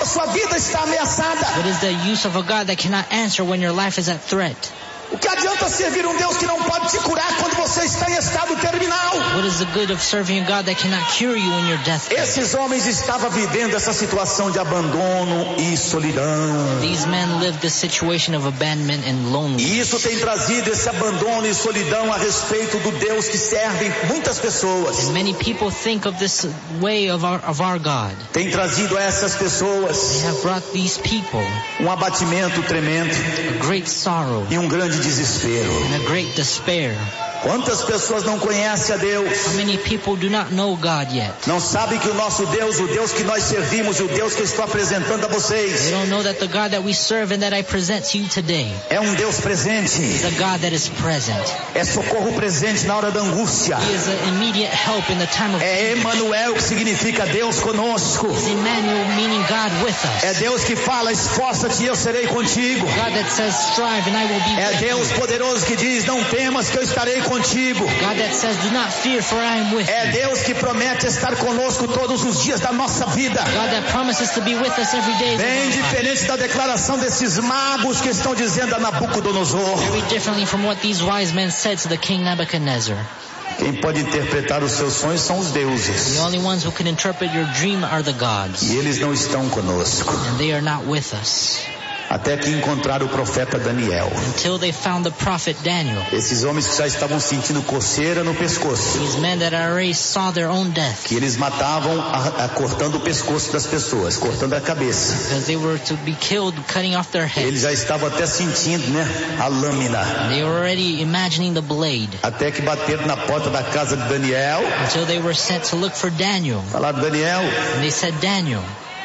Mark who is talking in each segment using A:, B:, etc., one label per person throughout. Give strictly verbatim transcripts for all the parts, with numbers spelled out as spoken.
A: quando a sua vida está ameaçada?
B: What is the use of a God that cannot answer when your life is at threat?
A: O que adianta servir um Deus que não pode te curar quando você está em estado terminal?
B: What is the good of serving a God that cannot cure you when you're deathbed?
A: Esses homens estavam vivendo essa situação de abandono e solidão.
B: These men lived this situation of abandonment and
A: E
B: loneliness.
A: isso tem trazido esse abandono e solidão a respeito do Deus que servem muitas pessoas.
B: Many people think of this way of our, of our God.
A: Tem trazido a essas pessoas
B: They have brought these people
A: um abatimento tremendo
B: a great sorrow
A: e um grande desespero.
B: and a great despair.
A: Quantas pessoas não conhecem a Deus?
B: How many people do not know God yet?
A: Não sabem que o nosso Deus, o Deus que nós servimos, o Deus que eu estou apresentando a
B: They
A: vocês,
B: don't know that the God that we serve and that I present to you today
A: é um Deus presente.
B: is a God that is present.
A: É socorro presente na hora da angústia.
B: He is an immediate help in the time of
A: É Emanuel, que significa Deus conosco.
B: It's Emmanuel, meaning God with us.
A: É Deus que fala, esforça-te e eu serei contigo.
B: God that says, strive and I will be
A: É
B: with
A: Deus
B: you.
A: poderoso que diz, não temas que eu estarei contigo.
B: God that says, do not fear for I am with
A: É
B: you.
A: Deus que promete estar conosco todos os dias da nossa vida.
B: God that promises to be with us every day.
A: Bem diferente da declaração desses magos que estão dizendo a Nabucodonosor.
B: Very differently from what these wise men said to the king Nebuchadnezzar.
A: Quem pode interpretar os seus sonhos são os deuses.
B: The only ones who can interpret your dream are the gods.
A: E eles não estão conosco.
B: And they are not with us.
A: Até que encontraram o profeta Daniel.
B: Until they found the prophet Daniel.
A: Esses homens que já estavam sentindo coceira no pescoço.
B: These men that already saw their own death.
A: Que eles matavam a, a, cortando o pescoço das pessoas, cortando a cabeça.
B: Because they were to be killed, cutting off their heads.
A: Eles já estavam até sentindo, né, a lâmina.
B: They were already imagining the blade.
A: Até que bateram na porta da casa de Daniel.
B: Until they were sent to look for Daniel.
A: Falaram, Daniel.
B: And they said, Daniel.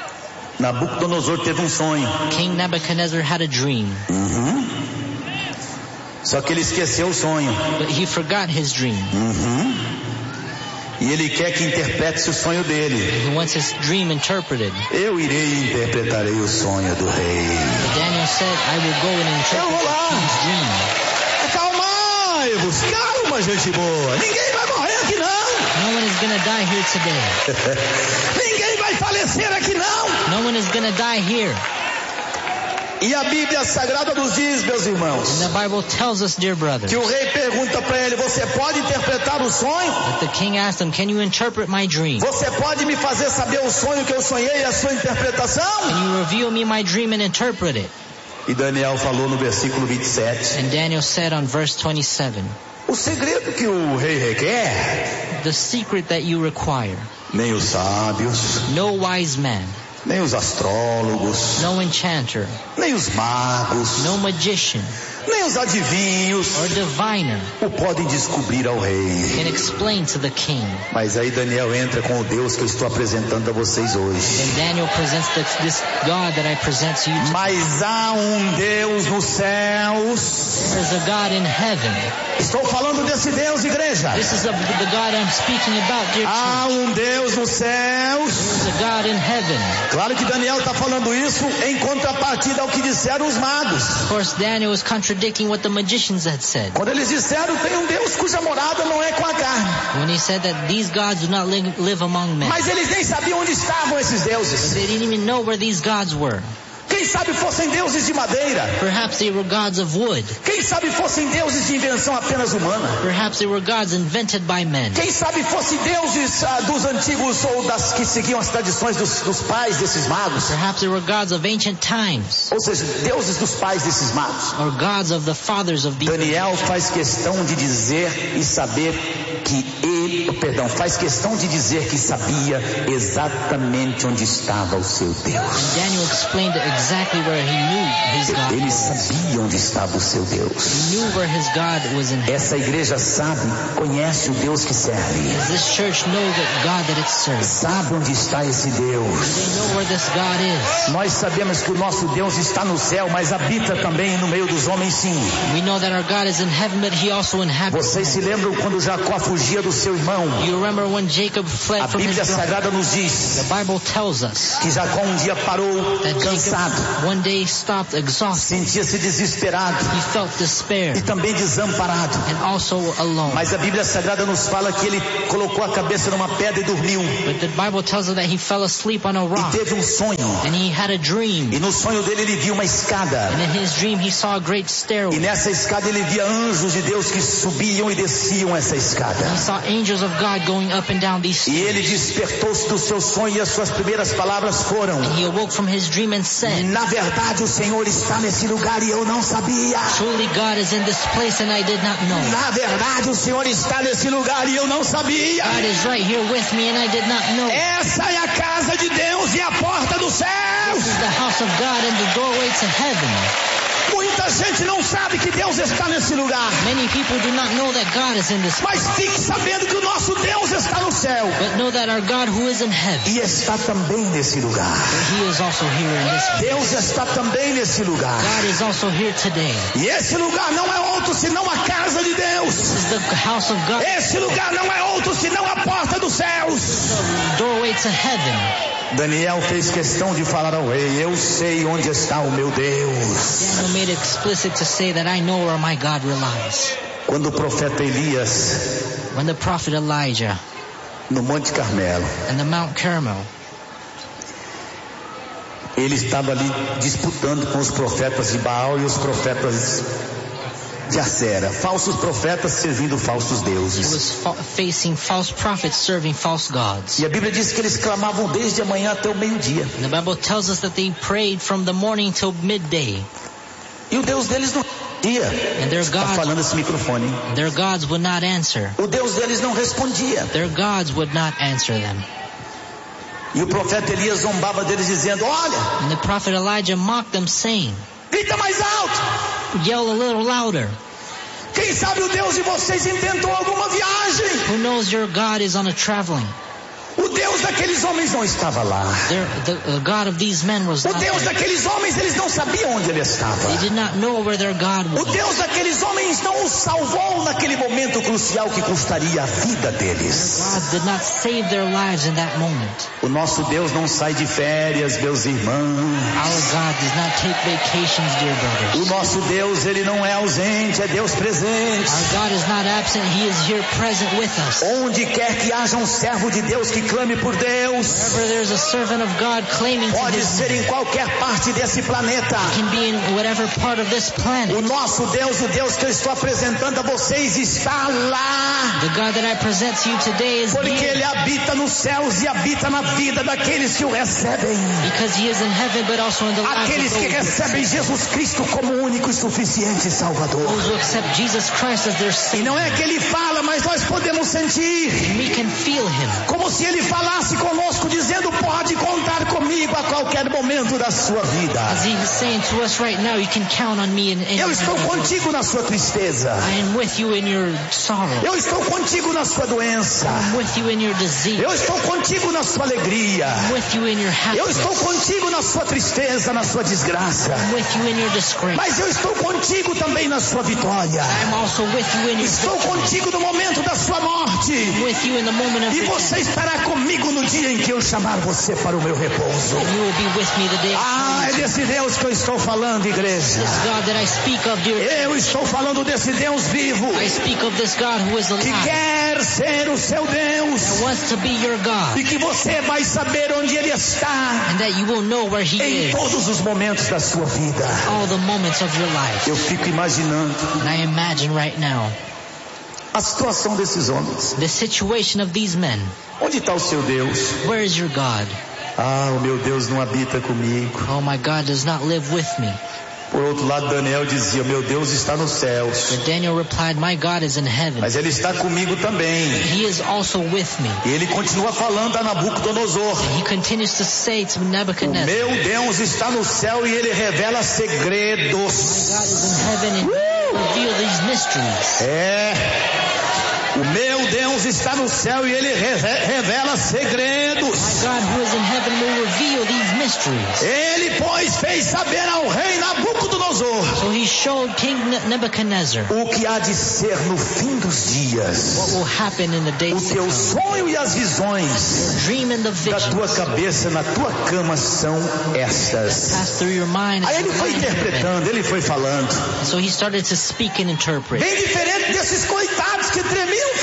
A: Nabucodonosor teve um sonho.
B: King Nebuchadnezzar had a dream.
A: Uhum. Só que ele esqueceu o sonho.
B: But he forgot his dream.
A: Uhum. E ele quer que interprete o sonho dele.
B: He wants his dream interpreted.
A: Eu irei e interpretarei o sonho do rei.
B: But Daniel said, I will go and interpret the king's dream.
A: Acalmai-vos, calma, gente boa. Ninguém vai morrer aqui não.
B: No one is going to die here today.
A: Ninguém vai falecer aqui não.
B: No one is going to die here.
A: E a Bíblia Sagrada nos diz, meus irmãos,
B: And the Bible tells us, dear brothers,
A: que o rei pergunta para ele, você pode interpretar o sonho?
B: that the king asked him, can you interpret my dream?
A: Você pode me fazer saber o sonho que eu sonhei e a sua interpretação?
B: Can you reveal me my dream and interpret it?
A: E Daniel falou no versículo vinte e sete.
B: And Daniel said on verse twenty-seven,
A: O segredo que o rei requer,
B: the secret that you require,
A: nem os sábios,
B: no wise man,
A: nem os astrólogos,
B: no enchanter,
A: nem os magos,
B: no magician,
A: nem os adivinhos
B: or diviner
A: o podem descobrir ao rei.
B: can explain to the king.
A: Mas aí Daniel entra com o Deus que eu estou apresentando a vocês hoje.
B: And Daniel presents the, this God that I present to you today.
A: Mas há um Deus nos céus.
B: There's a God in heaven.
A: Estou falando desse Deus, igreja.
B: This is the, the God I'm speaking about, dear
A: Há
B: church.
A: um Deus nos céus.
B: There's a God in heaven.
A: Claro que Daniel está falando isso em contrapartida ao que disseram os magos.
B: Of course, Daniel is contradicting what the magicians had said.
A: Quando eles disseram, tem um Deus cuja morada não é com a carne.
B: When he said that these gods do not li- live among men.
A: Mas eles nem sabiam onde estavam esses deuses.
B: They didn't even know where these gods were.
A: Quem sabe fossem deuses de madeira.
B: Perhaps they were gods of wood.
A: Quem sabe fossem deuses de invenção apenas humana.
B: Perhaps they were gods invented by men.
A: Quem sabe fossem deuses ah, dos antigos ou das que seguiam as tradições dos, dos pais desses magos.
B: Perhaps they were gods of ancient times.
A: Ou seja, deuses dos pais desses magos.
B: Or gods of the fathers of these.
A: Daniel faz questão de dizer e saber que ele, perdão, faz questão de dizer que sabia exatamente onde estava o seu Deus.
B: Daniel explained exactly where he knew his God
A: Ele
B: was.
A: sabia onde estava o seu Deus.
B: He knew where his God was in heaven.
A: Essa igreja sabe, conhece o Deus que serve.
B: Does this church know that God that it serves?
A: Sabe onde está esse Deus.
B: They know where this God is.
A: Nós sabemos que o nosso Deus está no céu, mas habita também no meio dos homens, sim.
B: We know that our God is in heaven, but he also inhabits.
A: Vocês se lembram quando Jacó fugia do seu irmão?
B: You remember when Jacob fled
A: A
B: from his
A: Bíblia
B: brother?
A: Sagrada nos diz
B: The Bible tells us
A: que Jacó um dia parou,
B: that
A: cansado,
B: Jacob one day stopped exhausted.
A: sentia-se desesperado
B: He felt despair
A: e também desamparado.
B: and also alone.
A: Mas a Bíblia Sagrada nos fala que ele colocou a cabeça numa pedra e dormiu.
B: But the Bible tells us that he fell asleep on a
A: E
B: rock.
A: teve um sonho.
B: And he had a dream.
A: E no sonho dele ele viu uma escada.
B: And in his dream he saw a great
A: E
B: stairway.
A: nessa escada ele via anjos de Deus que subiam e desciam essa escada.
B: He saw angels of God going up and down these
A: E
B: stairs.
A: ele despertou-se do seu sonho e as suas primeiras palavras foram:
B: And he awoke from his dream and said,
A: na verdade o Senhor está nesse lugar e eu não sabia.
B: truly God is in this place and I did not know.
A: Na verdade o Senhor está nesse lugar e eu não sabia.
B: God is right here with me and I did not know.
A: Essa é a casa de Deus e a porta dos céus.
B: This is the house of God and the doorway to heaven.
A: Muita gente não sabe que Deus está nesse lugar.
B: Many people do not know that God is in this place.
A: Mas fique sabendo que o nosso Deus está no céu.
B: But know that our God who is in heaven,
A: E está também nesse lugar.
B: he is also here in this place.
A: Deus está também nesse lugar.
B: God is also here today.
A: E esse lugar não é outro senão a casa de Deus.
B: This is the house of God,
A: Esse lugar não é outro senão a porta dos céus.
B: the doorway to heaven.
A: Daniel fez questão de falar ao rei: eu sei onde está o meu Deus.
B: Daniel made it explicit to say that I know where my God relies.
A: Quando o profeta Elias,
B: When the prophet Elijah
A: no Monte Carmelo,
B: and the Mount Carmel,
A: ele estava ali disputando com os profetas de Baal e os profetas de Acera, falsos profetas servindo falsos
B: he
A: deuses.
B: was fa- facing false prophets serving false gods.
A: E a Bíblia diz que eles clamavam desde a manhã até o meio-dia.
B: And the Bible tells us that they prayed from the morning till midday.
A: E o Deus deles não respondia.
B: And their
A: Está
B: gods,
A: falando esse microfone.
B: their gods would not answer.
A: O Deus deles não respondia.
B: Their gods would not answer them.
A: E o profeta Elias zombava deles dizendo: olha,
B: And the prophet Elijah mocked them, saying,
A: grita mais alto.
B: yell a little louder.
A: Quem sabe o Deus de vocês intentou alguma viagem.
B: Who knows your God is on a traveling?
A: O Deus daqueles homens não estava lá.
B: Their, the, the God of these men was
A: O
B: not
A: Deus
B: there.
A: daqueles homens, eles não sabiam onde ele estava.
B: They did not know where their God
A: O
B: was.
A: Deus daqueles homens não os salvou naquele momento crucial que custaria a vida deles.
B: God did not save their lives in that moment.
A: O nosso Deus não sai de férias, meus irmãos.
B: Our God does not take vacations, dear
A: O
B: brothers.
A: nosso Deus, ele não é ausente, é Deus presente.
B: Our God is not absent, He is here present with us.
A: Onde quer que haja um servo de Deus que clame por Deus,
B: Wherever there's a servant of God claiming to
A: pode
B: His
A: ser em qualquer parte desse planeta.
B: can be in whatever part of this
A: O
B: planet.
A: nosso Deus, o Deus que eu estou apresentando a vocês, está lá.
B: The God that I present to you today is
A: Porque
B: here
A: ele habita nos céus e habita na vida daqueles que o recebem.
B: because He is in heaven but also in the lives
A: Aqueles
B: of
A: que
B: those
A: recebem Jesus Cristo como único e suficiente Salvador.
B: who accept Jesus Christ as their
A: E
B: Savior.
A: não é que ele fala, mas nós podemos sentir.
B: We can feel Him
A: Como se ele falasse conosco dizendo: pode contar comigo a qualquer momento da sua vida.
B: as He is saying to us right now, you can count on me in, in
A: Eu estou contigo na sua tristeza.
B: I am with you in your sorrow.
A: Eu estou contigo na sua doença.
B: I'm with you in your disease.
A: Eu estou contigo na sua alegria.
B: I'm with you in your
A: Eu estou
B: happiness.
A: contigo na sua tristeza, na sua desgraça.
B: I'm with you in your disgrace.
A: Mas eu estou contigo também na sua vitória.
B: I'm also with you in your
A: Estou
B: victory.
A: contigo no momento da sua morte.
B: I'm with you in the moment of
A: E
B: your
A: você estará comigo no dia em que eu chamar você para o meu repouso.
B: and you will be with me the day
A: Ah, é desse Deus que eu estou falando, igreja.
B: this God that I speak of, dear.
A: Eu estou falando desse Deus vivo
B: I speak of this God who is
A: que
B: alive,
A: quer ser o seu Deus
B: that wants to be your God,
A: e que você vai saber onde Ele está
B: and that you will know where He
A: em
B: is
A: todos os momentos da sua vida.
B: all the moments of your life.
A: Eu fico imaginando
B: And I imagine right now
A: a situação desses homens.
B: the situation of these men.
A: Onde está o seu Deus?
B: Where is your God?
A: Ah, o meu Deus não habita comigo.
B: Oh, my God does not live with me.
A: Por outro lado, Daniel dizia: meu Deus está nos céus,
B: But Daniel replied, my God is in heaven.
A: mas Ele está comigo também.
B: He is also with me.
A: E ele continua falando a Nabucodonosor:
B: He continues to say to
A: o
B: Nebuchadnezzar,
A: meu Deus está no céu e Ele revela segredos.
B: God is in heaven and He reveal these mysteries.
A: É, o meu Deus está no céu e Ele re- revela segredos.
B: My God who is in heaven will reveal these mysteries.
A: Ele, pois, fez saber ao rei Nabucodonosor
B: So He showed King Ne- Nebuchadnezzar
A: o que há de ser no fim dos
B: what
A: dias.
B: will happen in the
A: O
B: days to
A: teu
B: come.
A: sonho e as visões
B: Dream and the
A: da tua
B: visions
A: cabeça na tua cama são estas.
B: pass through your mind.
A: Aí ele foi interpretando, ele foi falando.
B: So he started to speak and interpret.
A: Bem diferente desses coitados que tremiam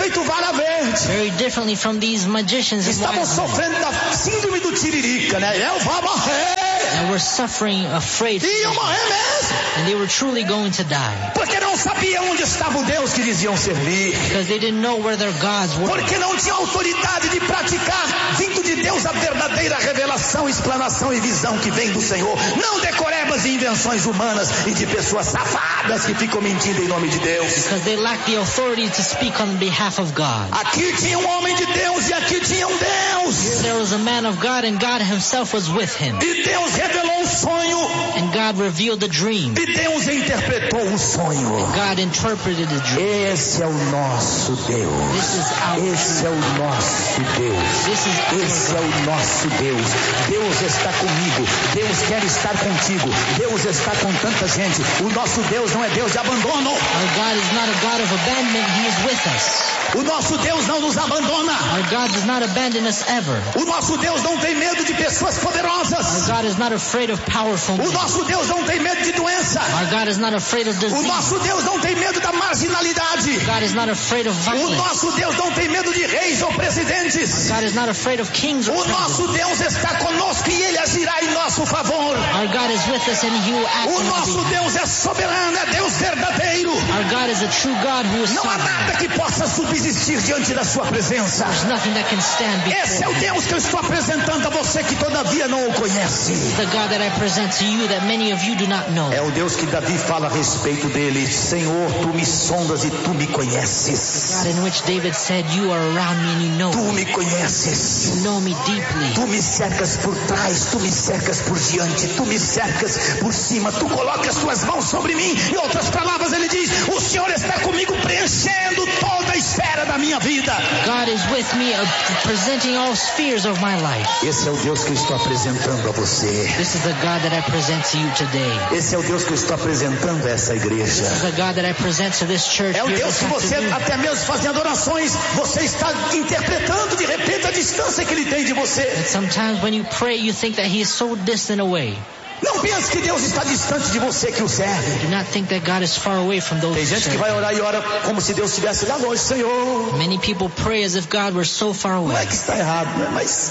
A: feito vara verde.
B: Very differently from these magicians.
A: Estavam sofrendo da síndrome do tiririca, né? Eu vou morrer.
B: And were suffering afraid.
A: Iam morrer mesmo.
B: And they were truly going to die.
A: Porque não sabiam onde estava o Deus que diziam servir.
B: Because they didn't know where their gods were.
A: Porque não tinham autoridade de praticar, vindo de Deus, a verdadeira revelação, explanação e visão que vem do Senhor. Não decorebas e invenções humanas e de pessoas safadas que ficam mentindo em nome de Deus.
B: Because they lack the authority to speak on behalf of God.
A: Aqui tinha um homem de Deus e aqui tinha um Deus.
B: Here there was a man of God and God himself was with him.
A: E Deus revelou o sonho.
B: And God revealed the dream.
A: E Deus interpretou o sonho.
B: God interpreted the dream.
A: Esse é o nosso Deus.
B: This is our
A: Esse é o nosso Deus.
B: This is our
A: Esse é o nosso Deus. Deus está comigo. Deus quer estar contigo. Deus está com tanta gente. O nosso Deus não é Deus de abandono.
B: Our God is not a God of abandonment. He is with us.
A: O nosso Deus não nos abandona.
B: Our God does not abandon us ever.
A: O nosso Deus não tem medo de pessoas poderosas.
B: Our God is not afraid of powerful men.
A: O nosso Deus não tem medo de doença.
B: Our God is not afraid of
A: O
B: disease.
A: nosso Deus não tem medo da marginalidade.
B: God is not afraid of
A: O
B: violence.
A: nosso Deus não tem medo de reis ou presidentes.
B: God is not afraid of kings or
A: O
B: presidents.
A: nosso Deus está conosco e Ele agirá em nosso favor.
B: Our God is with us and He will act
A: O
B: on our
A: nosso
B: behalf.
A: Deus é soberano, é Deus verdadeiro.
B: Our God is a true God who is
A: Não há
B: sovereign.
A: nada que possa subsistir diante da sua presença.
B: There's nothing that can stand
A: Esse é
B: before
A: o
B: Him.
A: Deus que eu estou apresentando a você que todavia não o conhece.
B: The God that I present to you that many of you do not know.
A: É o Deus que Davi fala a respeito dele. Senhor, tu me sondas e tu me conheces.
B: God in which David said, you are around me and you know
A: Tu
B: me.
A: me conheces.
B: You know me deeply.
A: Tu me cercas por trás, tu me cercas por diante, tu me cercas por cima, tu colocas tuas mãos sobre mim. Em outras palavras, ele diz: o Senhor está comigo preenchendo toda a esfera da minha vida.
B: God is with me, uh, presenting all spheres of my life.
A: Esse é o Deus que eu estou apresentando a você.
B: This is the God that I present to you today.
A: Esse é o Deus que eu estou apresentando a essa igreja.
B: This is the God that I present to this church
A: É o
B: here
A: Deus
B: this
A: que você,
B: afternoon.
A: até mesmo fazendo orações, você está interpretando de repente a distância que Ele tem de você.
B: And sometimes when you pray, you think that He is so distant away.
A: Não pense que Deus está distante de você que o serve.
B: Do not think that God is far away from those
A: Tem
B: who
A: gente que
B: serve.
A: vai orar e ora como se Deus estivesse lá longe. Senhor,
B: Many people pray as if God were so far
A: não é
B: away.
A: que está errado, né? Mas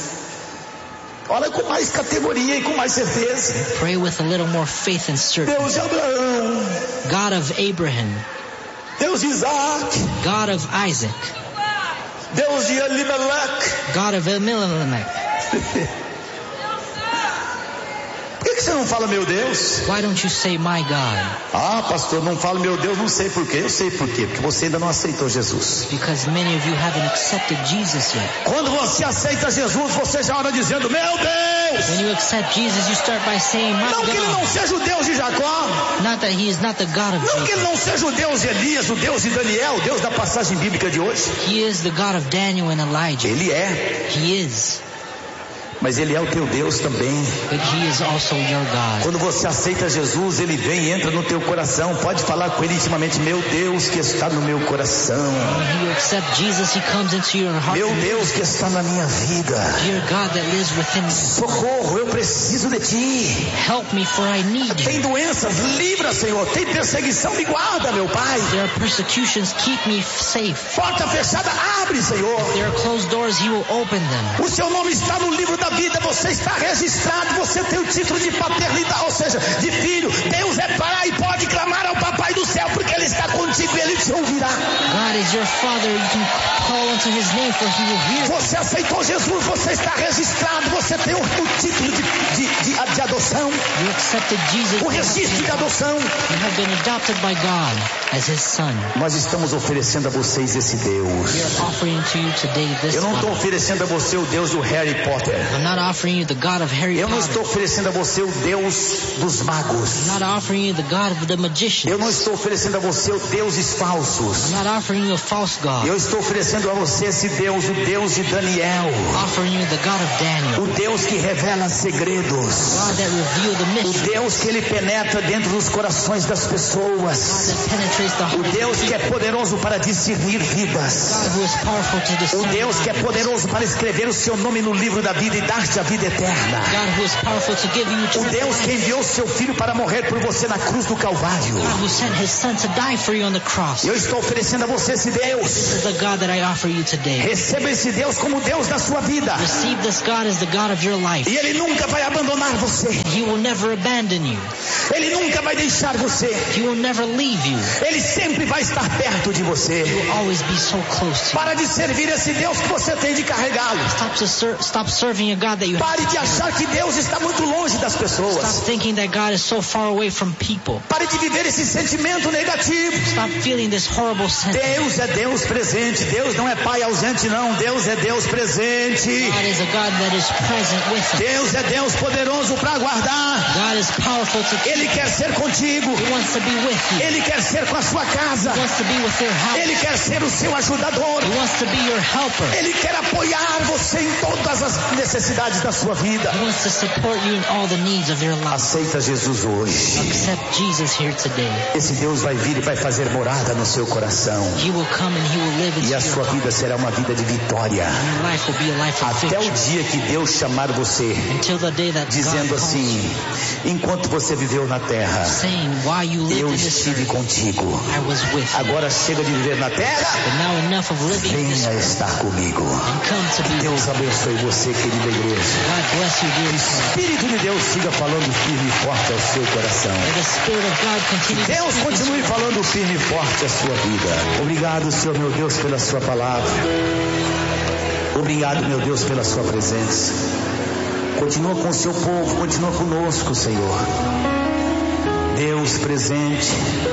A: ora com mais categoria e com mais certeza.
B: Pray with a little more faith and certainty.
A: Deus de Abraão,
B: God of Abraham,
A: Deus de Isaac,
B: God of Isaac,
A: Deus de Elimelech.
B: God of Elimelech.
A: Por que que você não fala meu Deus?
B: Why don't you say my God?
A: Ah, pastor, não falo meu Deus, não sei por quê. Eu sei por quê, porque você ainda não aceitou Jesus.
B: Because many of you haven't accepted Jesus yet.
A: Quando você aceita Jesus, você já ora dizendo, meu Deus!
B: When you accept Jesus, you start by saying my
A: Não que ele não
B: God.
A: seja o Deus de Jacó,
B: Not that He is not the God of
A: não que ele
B: Jacob.
A: não seja o Deus de Elias, o Deus de Daniel, o Deus da passagem bíblica de hoje.
B: He is the God of Daniel and Elijah.
A: Ele é,
B: He is.
A: mas ele é o teu Deus também.
B: But He is also your God.
A: Quando você aceita Jesus, ele vem e entra no teu coração. Pode falar com ele intimamente, meu Deus que está no meu coração.
B: When you accept Jesus, He comes into your heart.
A: Meu Deus que está na minha vida.
B: Dear God that lives within me,
A: Socorro, eu preciso de ti.
B: help me for I need you.
A: Tem doenças, livra, Senhor. Tem perseguição, me guarda, meu Pai.
B: There are persecutions, keep me safe.
A: Porta fechada, abre, Senhor.
B: There are closed doors, He will open them.
A: O seu nome está no livro da vida, você está registrado, você tem o título de paternidade, ou seja, de filho. Deus é pai, pode clamar ao papai do céu, porque ele está contigo e ele te ouvirá.
B: God is your Father, you can call unto His name for He will hear.
A: Você aceitou Jesus, você está registrado, você tem o, o título de, de, de, de adoção,
B: You accepted Jesus.
A: o registro de adoção.
B: You have been adopted by God as His son.
A: Nós estamos oferecendo a vocês esse Deus.
B: We are offering to you today this
A: Eu não estou
B: God.
A: oferecendo a você o Deus do Harry Potter.
B: I'm not offering you the God of Harry
A: Eu não
B: Potter.
A: estou oferecendo a você o Deus dos magos.
B: I'm not offering you the God of the magician.
A: Eu não estou oferecendo a você o deuses falsos.
B: I'm not offering you a false God.
A: Eu estou oferecendo a você esse Deus, o Deus de Daniel.
B: Offering you the God of Daniel.
A: O Deus que revela segredos.
B: God that revealed the
A: O
B: mystery.
A: Deus que ele penetra dentro dos corações das
B: God
A: pessoas.
B: that penetrates penetrates the
A: O
B: heart.
A: Deus que é poderoso para discernir vidas.
B: God who is powerful to
A: O
B: discern
A: Deus que é
B: lives.
A: poderoso para escrever o seu nome no livro da vida e dar-te a vida eterna.
B: God who is powerful to give you
A: O
B: eternal
A: Deus que
B: life.
A: enviou seu filho para morrer por você na cruz do Calvário.
B: God who sent his son to die for you on the cross.
A: Eu estou oferecendo a você esse Deus.
B: This is the God that I offer you today.
A: Receba esse Deus como Deus da sua vida.
B: Receive this God as the God of your life.
A: E Ele nunca vai abandonar você.
B: He will never abandon you.
A: Ele nunca vai deixar você.
B: He will never leave you.
A: Ele sempre vai estar perto de você.
B: He will always be so close to you.
A: Para de servir esse Deus que você tem de carregá-lo.
B: Stop, to ser, stop serving a God that you
A: Pare
B: have.
A: de achar que Deus está muito longe das pessoas.
B: Stop thinking that God is so far away from people.
A: Pare de viver esse sentimento negativo.
B: Stop feeling this horrible sense.
A: Deus é Deus presente. Deus não é pai ausente, não. Deus é Deus presente.
B: God is a God that is present with you.
A: Deus é Deus poderoso para guardar.
B: God is powerful to keep.
A: Ele quer ser contigo.
B: He wants to be with you.
A: Ele quer ser com a sua casa.
B: He wants to be with your house.
A: Ele quer ser o seu ajudador.
B: He wants to be your helper.
A: Ele quer apoiar você em todas as necessidades da sua vida.
B: He wants to support you in all the needs of your life.
A: Aceita Jesus hoje.
B: Accept Jesus here today.
A: Esse Deus vai vir e vai fazer morada no seu coração.
B: He will come and he will live into
A: E a
B: your
A: sua
B: life.
A: vida será uma vida de vitória.
B: And your life will be a life of
A: Até o
B: victory.
A: dia que Deus chamar você,
B: Until the day that
A: dizendo
B: God calls
A: assim:
B: you,
A: enquanto você viveu na terra,
B: saying, while you lived
A: eu
B: in this
A: estive
B: earth,
A: contigo.
B: I was with you.
A: Agora chega de viver na terra,
B: But now enough of living in this
A: venha
B: earth
A: estar comigo.
B: and come to be with
A: Deus abençoe você, querida igreja.
B: God bless you, dear son.
A: Espírito de Deus siga falando firme e forte ao seu coração.
B: May the Spirit of God continue to
A: Deus
B: speak into
A: continue
B: your
A: falando firme e forte à sua vida. Obrigado, Senhor meu Deus, pela sua palavra. Obrigado, meu Deus, pela sua presença. Continua com o seu povo, continua conosco, Senhor. Deus presente,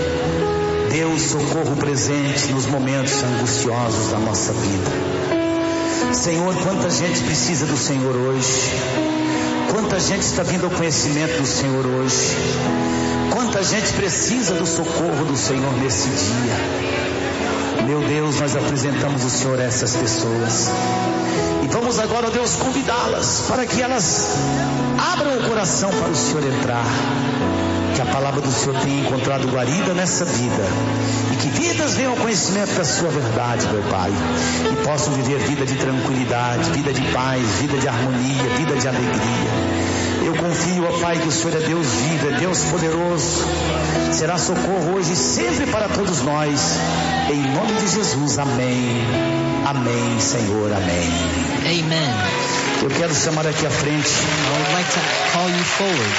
A: Deus socorro presente nos momentos angustiosos da nossa vida. Senhor, quanta gente precisa do Senhor hoje. Quanta gente está vindo ao conhecimento do Senhor hoje. Quanta gente precisa do socorro do Senhor nesse dia. Meu Deus, nós apresentamos o Senhor a essas pessoas. E vamos agora, ó Deus, convidá-las para que elas abram o coração para o Senhor entrar. Que a palavra do Senhor tenha encontrado guarida nessa vida. E que vidas venham ao conhecimento da sua verdade, meu Pai. E possam viver vida de tranquilidade, vida de paz, vida de harmonia, vida de alegria. Eu confio, ó Pai, que o Senhor é Deus vivo, é Deus poderoso. Será socorro hoje e sempre para todos nós. Em nome de Jesus, amém. Amém, Senhor, amém.
B: Amen.
A: Eu quero chamar aqui à frente
B: I would like to call you forward.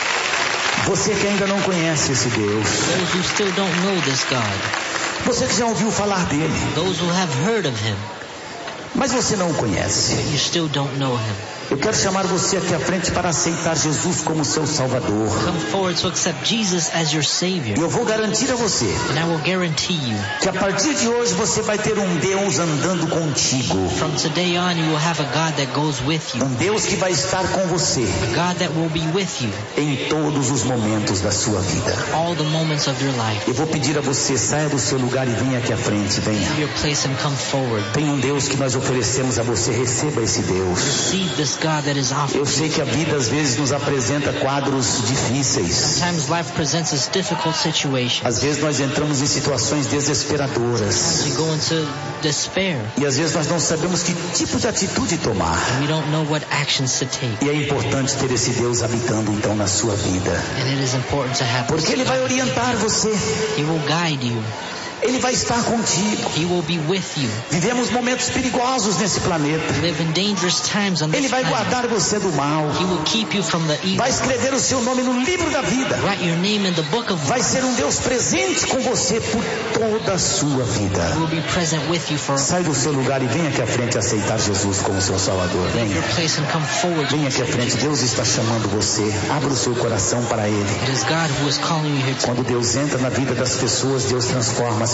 A: você que ainda não conhece esse Deus.
B: Those who still don't know this God.
A: Você que já ouviu falar dele,
B: Those who have heard of him,
A: mas você não o conhece.
B: but you still don't know him.
A: Eu quero chamar você aqui à frente para aceitar Jesus como seu Salvador.
B: Come forward to accept Jesus as your
A: E
B: Savior.
A: eu vou garantir a você
B: And I will guarantee you,
A: que a partir de hoje você vai ter um Deus andando contigo.
B: from today on you will have a God that goes with you.
A: Um Deus que vai estar com você
B: A God that will be with you
A: em todos os momentos da sua vida.
B: all the moments of your life.
A: Eu vou pedir a você, saia do seu lugar e venha aqui à frente, venha.
B: Leave your place and come forward.
A: Tem um Deus que nós oferecemos a você, receba esse Deus.
B: Receive this God that is offered.
A: Eu sei que a vida às vezes nos apresenta quadros difíceis.
B: Sometimes life presents us difficult situations.
A: Às vezes nós entramos em situações desesperadoras.
B: We go into despair.
A: E às vezes nós não sabemos que tipo de atitude tomar.
B: We don't know what actions to take.
A: E é importante ter esse Deus habitando então na sua vida.
B: And it is important to have
A: Porque
B: this
A: Ele vai
B: God.
A: orientar você.
B: He will guide you.
A: Ele vai estar contigo.
B: He will be with you.
A: Vivemos momentos perigosos nesse planeta.
B: We live in dangerous times on
A: Ele
B: this
A: vai
B: planet.
A: guardar você do mal.
B: He will keep you from the evil.
A: Vai escrever o seu nome no livro da vida.
B: Write your name in the book of
A: Vai
B: life.
A: ser um Deus presente com você por toda a sua vida.
B: He will be present with you for
A: Sai do seu lugar e venha aqui à frente aceitar Jesus como seu Salvador.
B: your
A: Venha.
B: place and come forward.
A: Venha aqui à frente. Deus está chamando você. Abra o seu coração para Ele.
B: It is God who is calling you here today.
A: Quando Deus entra na vida das pessoas, Deus transforma as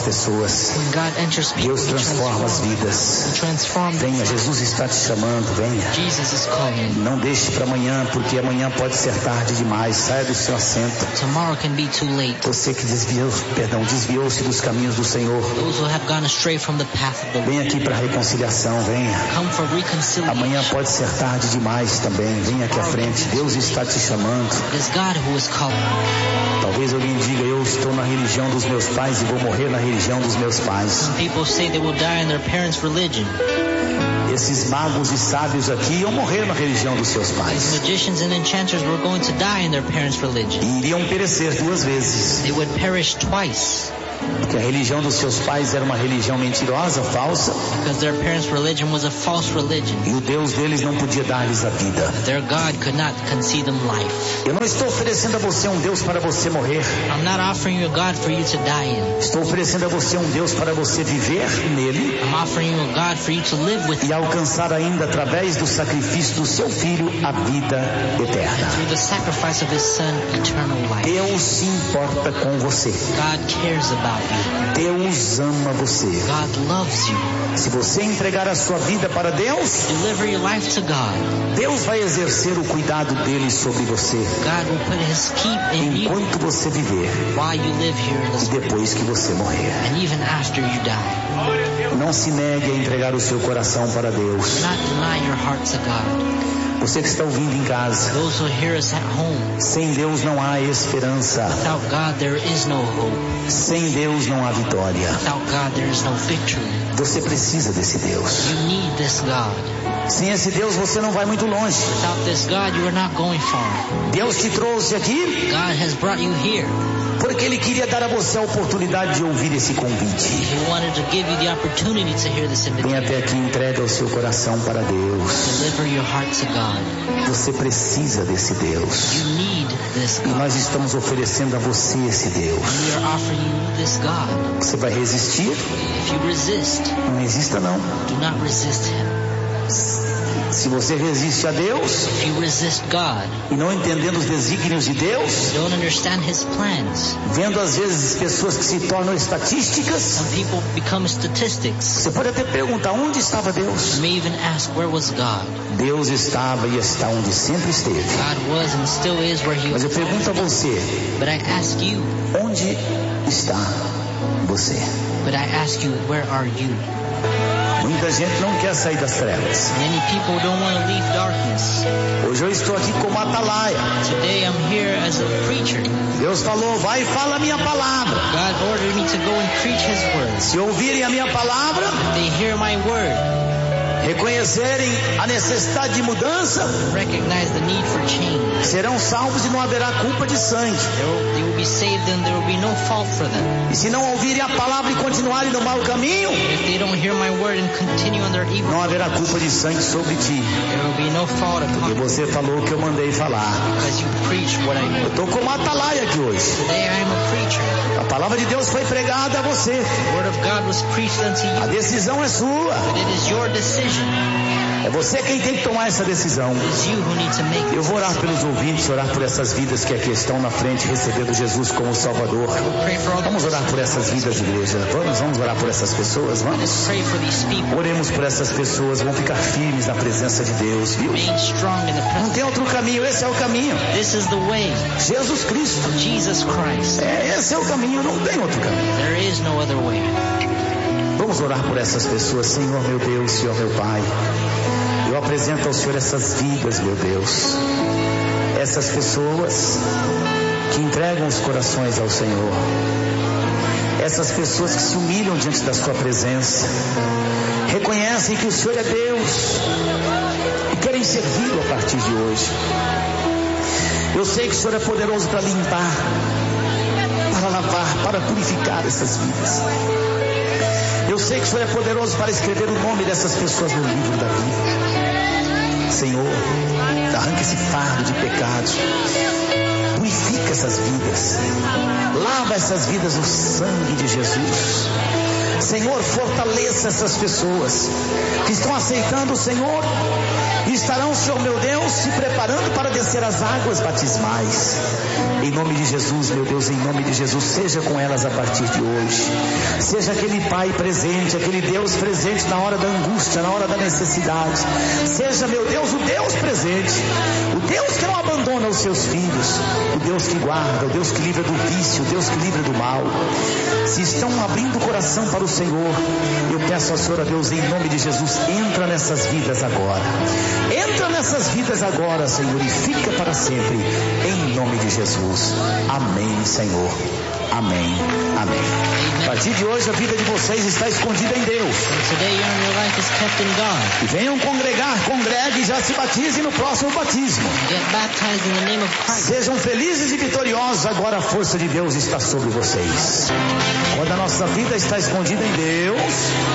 A: pessoas,
B: When God enters people,
A: Deus
B: He
A: transforma as
B: transforms.
A: vidas.
B: He transforms them.
A: Venha, Jesus está te chamando, venha.
B: Jesus is calling.
A: Não deixe para amanhã, porque amanhã pode ser tarde demais. Saia do seu assento.
B: Tomorrow can be too late.
A: Você que desviou, perdão, desviou-se dos caminhos do Senhor,
B: Those who have gone astray from the path of the
A: venha
B: Lord,
A: aqui para a reconciliação, venha.
B: come for reconciliation.
A: Amanhã pode ser tarde demais também. Venha aqui à frente. Deus está te chamando.
B: It is God who is calling.
A: Talvez alguém diga, eu estou na religião dos meus pais e vou morrer na religião dos meus pais.
B: Some people say they will die in their parents' religion.
A: Esses magos e sábios aqui iam morrer na religião dos seus
B: These
A: pais.
B: magicians and enchanters were going to die in their parents' religion.
A: E iriam perecer duas vezes.
B: They would perish twice
A: Porque a religião dos seus pais era uma religião mentirosa, falsa.
B: because their parents' religion was a false religion.
A: E o Deus deles não podia dar-lhes a vida.
B: Their God could not concede them life.
A: Eu não estou oferecendo a você um Deus para você morrer.
B: I'm not offering you a God for you to die in.
A: Estou oferecendo a você um Deus para você viver nele
B: I'm offering you a God for you to live with
A: e alcançar ainda através do sacrifício do seu filho a vida eterna.
B: through the sacrifice of His Son, eternal life.
A: Deus se importa com você.
B: God cares about you.
A: Deus ama você.
B: God loves you.
A: Se você entregar a sua vida para Deus,
B: Deliver your life to God.
A: Deus vai exercer o cuidado dele sobre você
B: God will put His keep in you
A: enquanto você viver
B: while you live here in this
A: e
B: world
A: depois que você morrer.
B: and even after you die.
A: Não se negue a entregar o seu coração para Deus.
B: Do not deny your heart to God.
A: Você que está ouvindo em casa,
B: Those who hear us at home,
A: sem Deus não há esperança.
B: without God there is no hope.
A: Sem Deus não há vitória.
B: Without God there is no victory.
A: Você precisa desse Deus.
B: You need this God.
A: Sem esse Deus você não vai muito longe.
B: Without this God you are not going far.
A: Deus te trouxe aqui
B: God has brought you here.
A: porque Ele queria dar a você a oportunidade de ouvir esse convite.
B: He wanted to give you the opportunity to hear this
A: Vem
B: invitation.
A: até aqui e entrega o seu coração para Deus.
B: Deliver your heart to God.
A: Você precisa desse Deus.
B: You need this
A: E
B: God.
A: nós estamos oferecendo a você esse Deus.
B: We are offering you this God.
A: Você vai resistir?
B: If you resist,
A: Não resista não.
B: do not resist Him.
A: Se você resiste a Deus
B: If you resist God,
A: e não entendendo os desígnios de Deus,
B: don't understand His plans.
A: vendo às vezes pessoas que se tornam estatísticas,
B: Some people become statistics.
A: você pode até perguntar onde estava Deus.
B: You may even ask, where was God?
A: Deus estava e está onde sempre esteve.
B: God was and still is where He
A: Mas
B: was.
A: eu pergunto a você,
B: But I ask you,
A: onde está você?
B: but I ask you, where are you?
A: Muita gente não quer sair das trevas.
B: Many people don't want to leave darkness.
A: Hoje eu estou aqui como atalaia.
B: Today I'm here as a preacher.
A: Deus falou, vai e fala a minha palavra.
B: God ordered me to go and preach His word.
A: Se ouvirem a minha palavra,
B: If they hear my word,
A: reconhecerem a necessidade de mudança,
B: recognize the need for change,
A: serão salvos e não haverá culpa de sangue.
B: they will, they will be saved and there will be no fault for them.
A: E se não ouvirem a palavra e continuarem no mau caminho,
B: If they don't hear my word and continue on their evil,
A: não haverá culpa de sangue sobre ti.
B: there will be no fault
A: Porque
B: upon you
A: você falou o que eu mandei falar.
B: because you preach what I
A: Eu
B: do.
A: estou como atalaia aqui hoje.
B: Today I am a preacher.
A: A palavra de Deus foi pregada a você.
B: The word of God was preached unto
A: A
B: you.
A: decisão é sua.
B: But it is your decision.
A: É você quem tem que tomar essa decisão.
B: It is you who need to make
A: Eu
B: it.
A: vou orar pelos ouvintes, orar por essas vidas que aqui estão na frente, recebendo Jesus como Salvador.
B: Pray for all
A: Vamos
B: the
A: orar por essas vidas, igreja. Vamos, vamos orar por essas pessoas, vamos.
B: Let's pray for these people.
A: Oremos por essas pessoas, vão ficar firmes na presença de Deus, viu?
B: Remain strong in the
A: Não
B: presence.
A: tem outro caminho, esse é o caminho.
B: This is the way.
A: Jesus Cristo.
B: Jesus Christ.
A: É, esse é o caminho, não tem outro caminho.
B: There is no other way.
A: Vamos orar por essas pessoas, Senhor meu Deus, Senhor meu Pai. Eu apresento ao Senhor essas vidas, meu Deus. Essas pessoas que entregam os corações ao Senhor. Essas pessoas que se humilham diante da sua presença. Reconhecem que o Senhor é Deus e querem servi-lo a partir de hoje. Eu sei que o Senhor é poderoso para limpar, para lavar, para purificar essas vidas. Eu sei que o Senhor é poderoso para escrever o nome dessas pessoas no livro da vida. Senhor, arranca esse fardo de pecados. Purifica essas vidas. Lava essas vidas no sangue de Jesus. Senhor, fortaleça essas pessoas que estão aceitando o Senhor e estarão, Senhor meu Deus, se preparando para descer as águas batismais. Em nome de Jesus, meu Deus, em nome de Jesus, seja com elas a partir de hoje. Seja aquele Pai presente, aquele Deus presente na hora da angústia, na hora da necessidade. Seja, meu Deus, o Deus presente, o Deus que não abandona os seus filhos, o Deus que guarda, o Deus que livra do vício, o Deus que livra do mal. Se estão abrindo o coração para o Senhor, eu peço ao Senhor, a Deus, em nome de Jesus, entra nessas vidas agora. Entra nessas vidas agora, Senhor, e fica para sempre, em nome de Jesus. Amém, Senhor. Amém. Amém. A partir de hoje a vida de vocês está escondida em Deus. E venham congregar, congregue e já se batizem no próximo batismo. Sejam felizes e vitoriosos, agora a força de Deus está sobre vocês. Quando a nossa vida está escondida em Deus,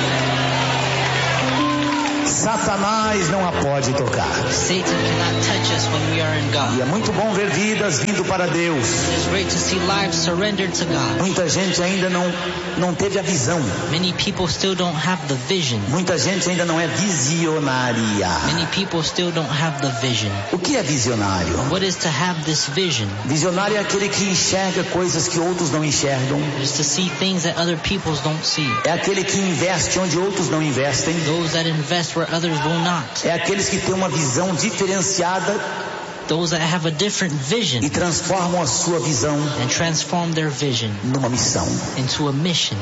A: Satanás não a pode tocar.
B: Satan cannot touch us when we are in God.
A: E é muito bom ver vidas vindo para Deus.
B: It is great to see lives surrendered to God.
A: Muita gente ainda não, não teve a visão.
B: Many people still don't have the vision.
A: Muita gente ainda não é visionária.
B: Many people still don't have the vision.
A: O que é visionário?
B: What is to have this vision?
A: Visionário é aquele que enxerga coisas que outros não enxergam.
B: It is to see things that other people don't see.
A: É aquele que investe onde outros não investem.
B: Those that invest where others will not.
A: É aqueles que têm uma visão diferenciada.
B: Those that have a different vision.
A: E transformam a sua visão
B: and transform their vision
A: numa missão.
B: Into a mission.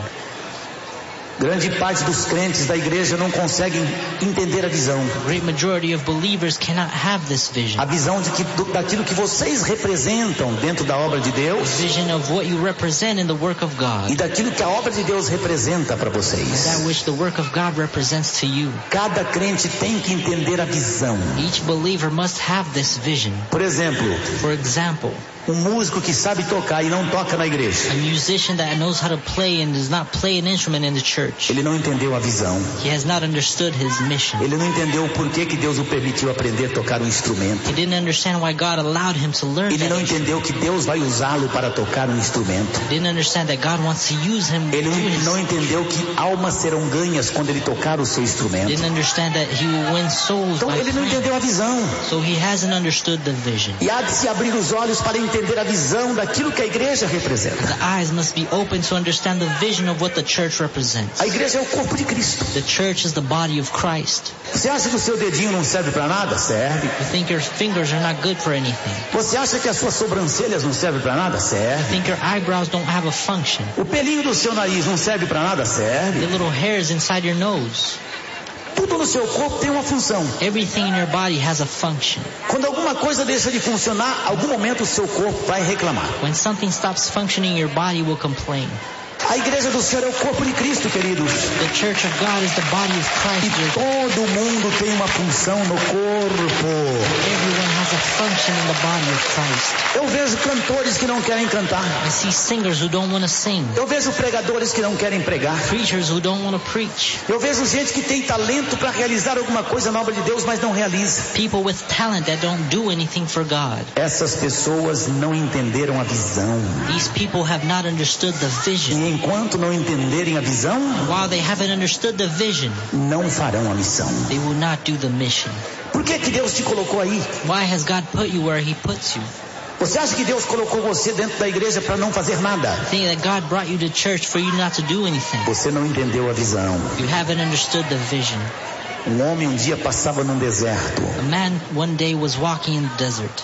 A: Grande parte dos crentes da igreja não conseguem entender a visão.
B: Great majority of believers cannot have this vision.
A: A visão de que, do, daquilo que vocês representam dentro da obra de Deus.
B: The vision of what you represent in the work of God.
A: E daquilo que a obra de Deus representa para vocês.
B: That which the work of God represents to you.
A: Cada crente tem que entender a visão.
B: Each believer must have this vision.
A: Por exemplo,
B: For example,
A: um músico que sabe tocar e não toca na igreja.
B: A musician that knows how to play and does not play an instrument in the church.
A: Ele não entendeu a visão.
B: He has not understood his mission.
A: Ele não entendeu o porquê que Deus o permitiu aprender a tocar um instrumento.
B: He didn't understand why God allowed him to learn.
A: Ele não entendeu que Deus vai usá-lo para tocar um instrumento.
B: He didn't understand that God wants to use him.
A: Ele não entendeu que almas serão ganhas quando ele tocar o seu instrumento.
B: He didn't understand that he will win souls.
A: Então ele não entendeu a visão.
B: So he hasn't understood the vision.
A: E há de se abrir os olhos para entender a visão daquilo que a igreja representa.
B: The eyes must be open to understand the vision of what the church represents.
A: A igreja é o corpo de Cristo.
B: The church is the body of Christ.
A: Você acha que o seu dedinho não serve para nada? Serve.
B: You think your fingers are not good for anything.
A: Você acha que as suas sobrancelhas não servem para nada? Serve.
B: You think your eyebrows don't have a function.
A: O pelinho do seu nariz não serve para nada? Serve.
B: The little hairs inside your nose.
A: Tudo no seu corpo tem uma função.
B: Everything in your body has a function.
A: Quando alguma coisa deixa de funcionar, algum momento o seu corpo vai reclamar.
B: When something stops functioning, your body will complain.
A: A igreja do Senhor é o corpo de Cristo, queridos.
B: The church of God is the body of Christ.
A: E todo mundo tem uma função no corpo.
B: Everyone has a function in the body of Christ.
A: Eu vejo cantores que não querem cantar.
B: I see singers who don't want to sing.
A: Eu vejo pregadores que não querem pregar.
B: Preachers who don't want to preach.
A: Eu vejo gente que tem talento para realizar alguma coisa na obra de Deus, mas não realiza.
B: People with talent that don't do anything for God.
A: Essas pessoas não entenderam a visão.
B: These people have not understood the vision.
A: E enquanto não entenderem a visão,
B: while they haven't understood the vision,
A: não farão a missão.
B: They will not do the mission.
A: Por que que Deus te colocou aí?
B: Why has God put you where He puts you?
A: Você acha que Deus colocou você dentro da igreja para não fazer nada?
B: Think that God brought you to church for you not to do anything.
A: Você não entendeu a visão.
B: You haven't understood the vision.
A: Um homem um dia passava num deserto.
B: A man one day was walking in the desert.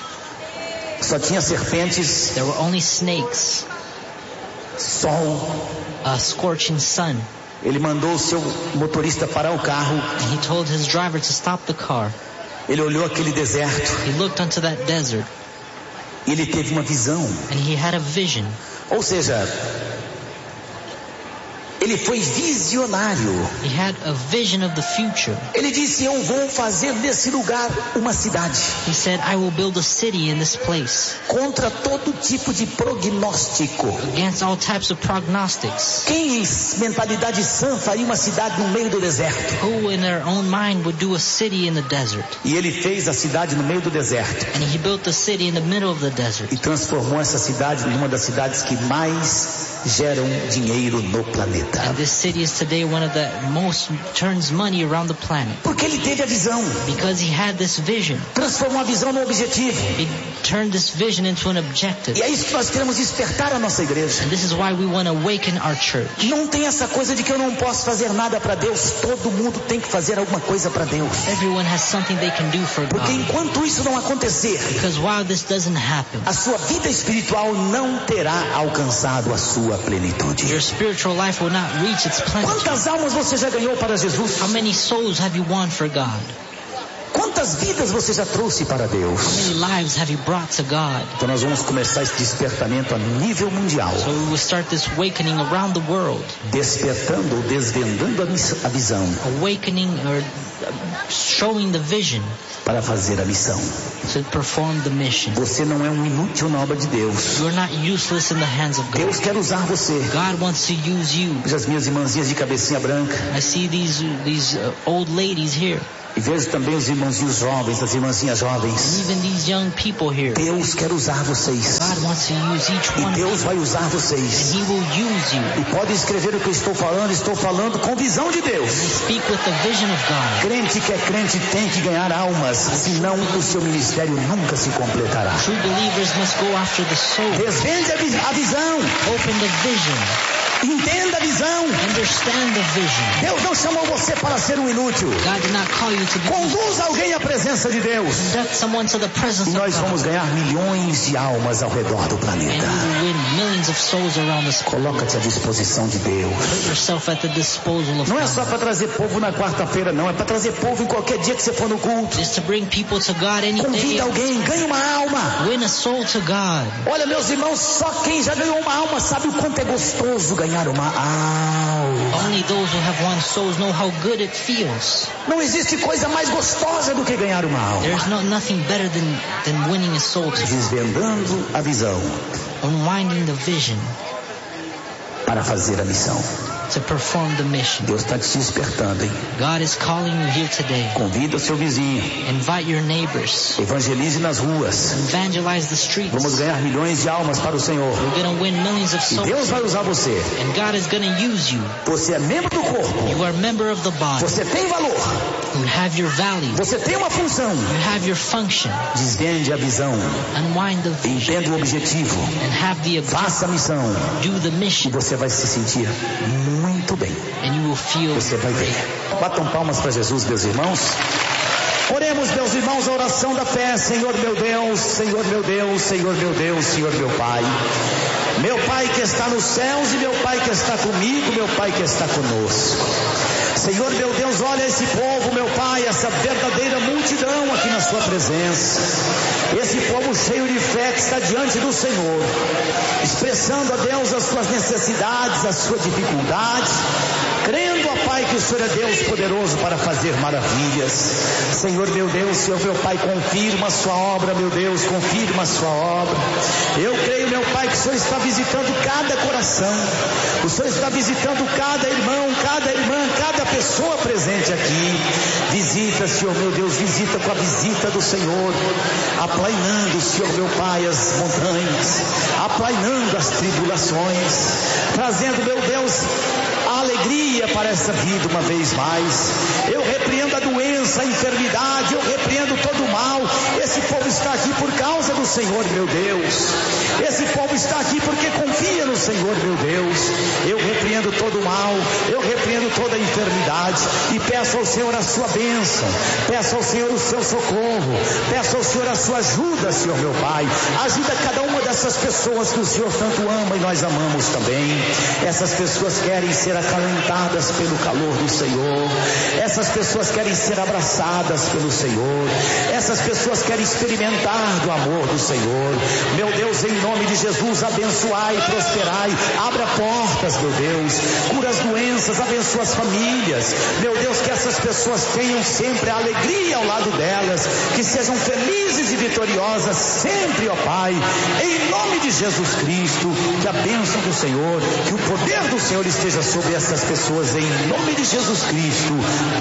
A: Só tinha serpentes.
B: There were only snakes.
A: Sol.
B: A scorching sun.
A: Ele mandou o seu motorista parar o carro.
B: And he told his driver to stop the car.
A: Ele olhou aquele deserto.
B: He looked onto that desert.
A: E ele teve uma visão.
B: And he had a vision.
A: Ou seja, ele foi visionário.
B: He had a vision of the future.
A: Ele disse: eu vou fazer desse lugar uma cidade.
B: He said, I will build a city in this place.
A: Contra todo tipo de prognóstico.
B: Against all types of prognostics.
A: Quem em mentalidade sã faria uma cidade no meio do deserto?
B: Who in their own mind would do a city in the desert?
A: E ele fez a cidade no meio do deserto.
B: And he built the city in the middle of the desert.
A: E transformou essa cidade numa das cidades que mais geram dinheiro no planeta.
B: And this city is today one of the most turns money around the planet.
A: Porque ele teve a visão.
B: Because he had this vision.
A: Transformou a visão no objetivo.
B: He turned this vision into an objective.
A: E é isso que nós queremos despertar a nossa igreja.
B: And this is why we want to awaken our church.
A: Não tem essa coisa de que eu não posso fazer nada para Deus. Todo mundo tem que fazer alguma coisa para Deus.
B: Everyone has something they can do for God.
A: Porque enquanto isso não acontecer,
B: because while this doesn't happen,
A: a sua vida espiritual não terá alcançado a sua plenitude.
B: Your spiritual life will not reach its plenitude.
A: Quantas almas você já ganhou para Jesus?
B: How many souls have you won for God?
A: Quantas vidas você já trouxe para Deus?
B: How many lives have you brought to God?
A: Então nós vamos começar esse despertamento a nível mundial.
B: So we will start this awakening around the world.
A: Despertando ou desvendando a visão.
B: Awakening or showing the vision.
A: Para fazer a missão.
B: To perform the mission.
A: Você não é um inútil na obra de Deus.
B: You are not useless in the hands of God.
A: Deus quer usar você.
B: God wants to use you.
A: Veja as minhas irmãzinhas de cabecinha branca.
B: I see these these uh, old ladies here.
A: E vejo também os irmãozinhos jovens, as irmãzinhas jovens.
B: Even these young people here.
A: Deus quer usar vocês.
B: God wants to use each one.
A: E Deus vai usar vocês.
B: And He will use you.
A: E pode escrever o que eu estou falando, estou falando com visão de Deus.
B: Speak with the vision of God.
A: Crente que é crente tem que ganhar almas, senão o seu ministério nunca se completará.
B: True believers must go after the soul.
A: Desvende a visão.
B: Open the vision.
A: Entenda a visão.
B: Understand the vision.
A: Deus não chamou você para ser um inútil.
B: God did not call you to be.
A: Conduz alguém à presença de Deus.
B: Conduct someone to the presence
A: e nós
B: of God.
A: vamos ganhar milhões de almas ao redor do planeta.
B: And we will win millions of souls around us.
A: Coloca-te à disposição de Deus.
B: Put yourself at the disposal of
A: não
B: God.
A: é só para trazer povo na quarta-feira, não. É para trazer povo em qualquer dia que você for no culto.
B: Just to bring people to God any
A: Convida
B: day.
A: alguém, ganhe uma alma.
B: Win a soul to God.
A: Olha, meus irmãos, só quem já ganhou uma alma sabe o quanto é gostoso ganhar uma alma.
B: Only those who have won souls know how good it feels.
A: Não existe coisa mais gostosa do que ganhar uma alma.
B: There's no nothing better than than winning a soul.
A: Desvendando a visão.
B: Unwinding the vision.
A: Para fazer a missão.
B: To perform the mission.
A: Deus está te despertando, hein?
B: God is calling you here today.
A: Convida o seu vizinho.
B: Invite your neighbors.
A: Evangelize nas ruas.
B: Evangelize the streets.
A: Vamos ganhar milhões de almas para o Senhor.
B: We're going to win millions of souls.
A: E Deus vai usar você.
B: And God is going to use you.
A: Você é membro do corpo.
B: You are a member of the body.
A: Você tem valor.
B: You have your value.
A: Você tem uma função.
B: You have your function.
A: Desvende a visão.
B: Unwind the vision.
A: Entenda o objetivo.
B: And have the objective.
A: Faça a missão.
B: Do the mission.
A: E você vai se sentir muito bem.
B: And you will feel
A: você vai ver. Batam palmas para Jesus, meus irmãos. Oremos, meus irmãos, a oração da fé. Senhor meu Deus, Senhor meu Deus, Senhor meu Deus, Senhor meu Pai. Meu Pai que está nos céus e meu Pai que está comigo, meu Pai que está conosco. Senhor meu Deus, olha esse povo, meu Pai, essa verdadeira multidão aqui na sua presença. Esse povo cheio de fé que está diante do Senhor, expressando a Deus as suas necessidades, as suas dificuldades, crendo, ó Pai, que o Senhor é Deus poderoso para fazer maravilhas. Senhor meu Deus, Senhor meu Pai, confirma a sua obra, meu Deus, confirma a sua obra. Eu creio, meu Pai, que o Senhor está visitando cada coração, o Senhor está visitando cada irmão, cada irmã, cada pessoa presente aqui. Visita, Senhor meu Deus, visita com a visita do Senhor, aplainando, Senhor meu Pai, as montanhas, aplainando as tribulações, trazendo, meu Deus, a alegria para essa vida uma vez mais. Eu repreendo a doença, a enfermidade, eu repreendo todo o mal. Esse povo está aqui por causa do Senhor, meu Deus. Esse povo está aqui porque confia no Senhor, meu Deus. Eu repreendo todo o mal, eu repreendo toda a enfermidade e peço ao Senhor a sua bênção, peço ao Senhor o seu socorro, peço ao Senhor a sua ajuda, Senhor meu Pai. Ajuda cada uma dessas pessoas que o Senhor tanto ama e nós amamos também. Essas pessoas querem ser acalentadas pelo calor do Senhor. Essas pessoas querem ser abraçadas pelo Senhor. Essas pessoas querem experimentar do amor do Senhor. Meu Deus, em nome de Jesus, abençoai, prosperai, abra portas, meu Deus, cura as doenças, abençoa as famílias. Meu Deus, que essas pessoas tenham sempre a alegria ao lado delas, que sejam felizes e vitoriosas sempre, ó Pai, em nome de Jesus Cristo. Que a bênção do Senhor, que o poder do Senhor esteja sobre essas pessoas, em nome de Jesus Cristo.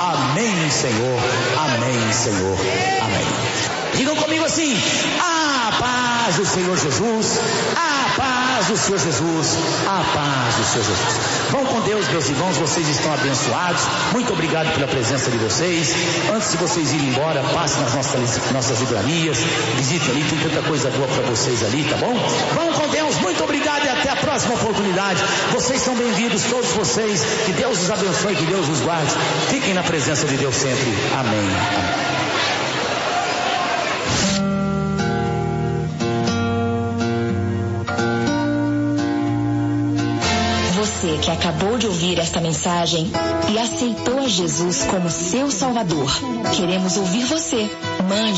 A: Amém, Senhor. Amém, Senhor. Amém. Digam comigo assim: a paz do Senhor Jesus, a paz paz do Senhor Jesus, a paz do Senhor Jesus. Vão com Deus, meus irmãos, vocês estão abençoados. Muito obrigado pela presença de vocês. Antes de vocês irem embora, passem nas nossas, nossas livrarias, visitem ali, tem tanta coisa boa para vocês ali, tá bom? Vão com Deus, muito obrigado e até a próxima oportunidade. Vocês são bem-vindos, todos vocês. Que Deus os abençoe, que Deus os guarde. Fiquem na presença de Deus sempre. Amém. Amém.
C: Você que acabou de ouvir esta mensagem e aceitou a Jesus como seu Salvador, queremos ouvir você. Mande